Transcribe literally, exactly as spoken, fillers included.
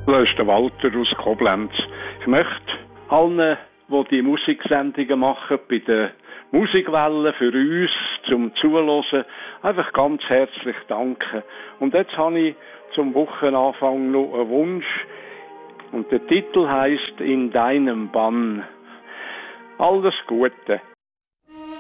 Das ist der Walter aus Koblenz. Ich möchte allen, die die Musiksendungen machen, bei der Musikwelle für uns zum Zuhören, einfach ganz herzlich danken. Und jetzt habe ich zum Wochenanfang noch einen Wunsch. Und der Titel heisst «In deinem Bann». Alles Gute.